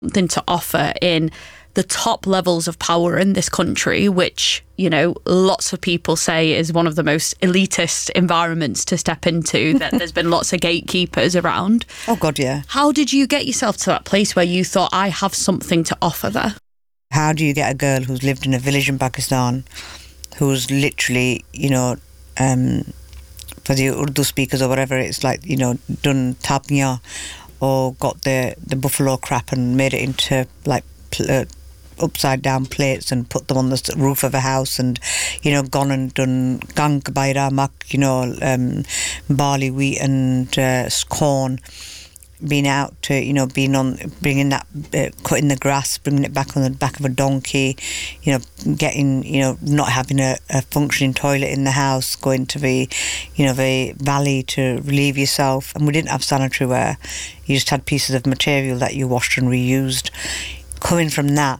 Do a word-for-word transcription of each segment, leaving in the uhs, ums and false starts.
something to offer in the top levels of power in this country, which, you know, lots of people say is one of the most elitist environments to step into, that there's been lots of gatekeepers around. Oh, God, yeah. How did you get yourself to that place where you thought, I have something to offer there? How do you get a girl who's lived in a village in Pakistan, who's literally, you know, um, for the Urdu speakers or whatever, it's like, you know, done tapnia or got the, the buffalo crap and made it into, like, pl- uh, upside down plates and put them on the roof of a house, and, you know, gone and done gang baira mak, you know, um, barley, wheat and uh, corn, been out to, you know, being on, bringing that, uh, cutting the grass, bringing it back on the back of a donkey, you know, getting, you know, not having a, a functioning toilet in the house, going to the, you know, the valley to relieve yourself. And we didn't have sanitary ware. You just had pieces of material that you washed and reused. Coming from that,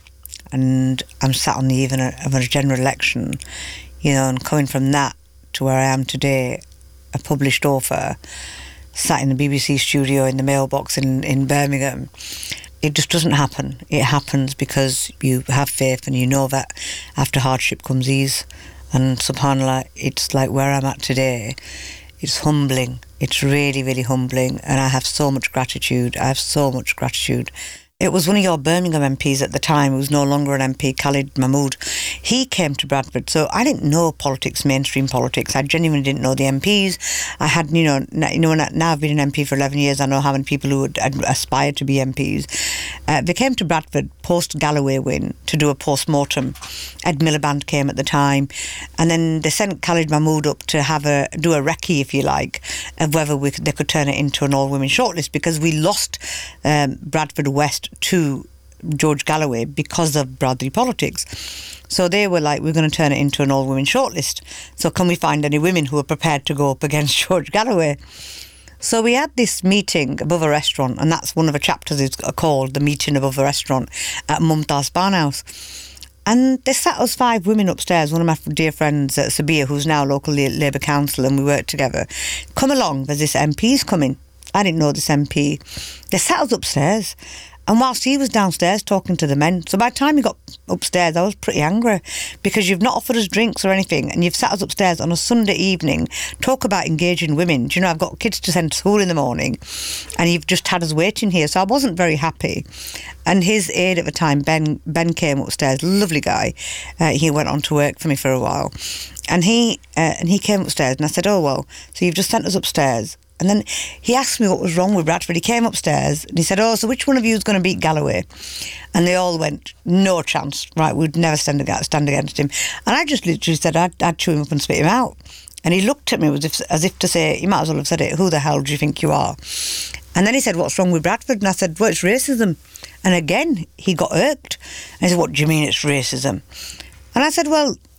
and I'm sat on the eve of a general election, you know, and coming from that to where I am today, a published author, sat in the B B C studio in the mailbox in, in Birmingham. It just doesn't happen. It happens because you have faith and you know that after hardship comes ease. And subhanAllah, it's like where I'm at today. It's humbling. It's really, really humbling. And I have so much gratitude. I have so much gratitude. It was one of your Birmingham M Ps at the time, who's no longer an M P, Khalid Mahmood. He came to Bradford, so I didn't know politics, mainstream politics. I genuinely didn't know the M Ps. I had, you know, you know, now I've been an M P for eleven years. I know how many people who would aspire to be M Ps. Uh, they came to Bradford post Galloway win to do a post-mortem. Ed Miliband came at the time, and then they sent Khalid Mahmood up to have a do a recce, if you like, of whether we could, they could turn it into an all-women shortlist, because we lost um, Bradford West to George Galloway because of Bradley politics. So they were like, we're going to turn it into an all-women shortlist. So can we find any women who are prepared to go up against George Galloway? So we had this meeting above a restaurant, and that's one of the chapters is called The Meeting Above the Restaurant at Mumtaz Barnhouse. And they sat us five women upstairs, one of my dear friends, uh, Sabia, who's now local Labour council, and we worked together. Come along, there's this M P's coming. I didn't know this M P. They sat us upstairs. And whilst he was downstairs talking to the men, so by the time he got upstairs, I was pretty angry, because you've not offered us drinks or anything, and you've sat us upstairs on a Sunday evening, talk about engaging women. Do you know, I've got kids to send to school in the morning, and you've just had us waiting here. So I wasn't very happy. And his aide at the time, Ben, Ben came upstairs, lovely guy. Uh, he went on to work for me for a while. And he, uh, and he came upstairs, and I said, oh, well, so you've just sent us upstairs. And then he asked me what was wrong with Bradford. He came upstairs and he said, oh, so which one of you is going to beat Galloway? And they all went, no chance. Right, we'd never stand against, stand against him. And I just literally said, I'd, I'd chew him up and spit him out. And he looked at me as if, as if to say, you might as well have said it, who the hell do you think you are? And then he said, what's wrong with Bradford? And I said, well, it's racism. And again, he got irked. And he said, what do you mean it's racism? And I said, well,